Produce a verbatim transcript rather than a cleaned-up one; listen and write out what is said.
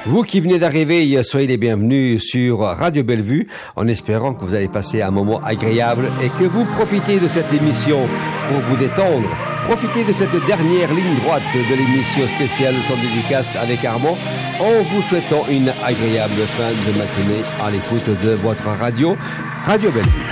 Vous qui venez d'arriver, soyez les bienvenus sur Radio Bellevue, en espérant que vous allez passer un moment agréable et que vous profitez de cette émission pour vous détendre. Profitez de cette dernière ligne droite de l'émission spéciale Sans dédicace avec Armand, en vous souhaitant une agréable fin de matinée à l'écoute de votre radio, Radio Bellevue.